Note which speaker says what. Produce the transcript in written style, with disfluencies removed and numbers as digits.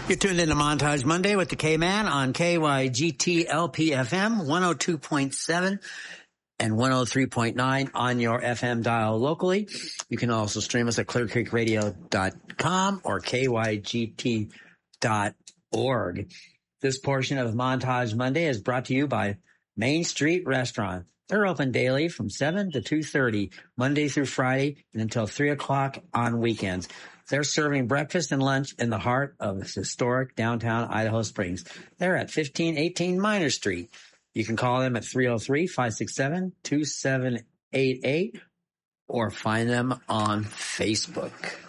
Speaker 1: You're tuned into Montage Monday with the K-Man on KYGT-LP-FM 102.7 and 103.9 on your FM dial locally. You can also stream us at clearcreekradio.com or kygt.org. This portion of Montage Monday is brought to you by Main Street Restaurant. They're open daily from 7 to 2:30, Monday through Friday, and until 3 o'clock on weekends. They're serving breakfast and lunch in the heart of historic downtown Idaho Springs. They're at 1518 Minor Street. You can call them at 303-567-2788 or find them on Facebook.